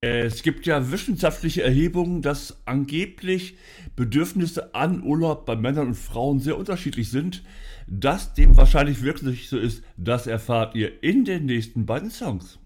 Es gibt ja wissenschaftliche Erhebungen, dass angeblich Bedürfnisse an Urlaub bei Männern und Frauen sehr unterschiedlich sind. Dass dem wahrscheinlich wirklich so ist, das erfahrt ihr in den nächsten beiden Songs.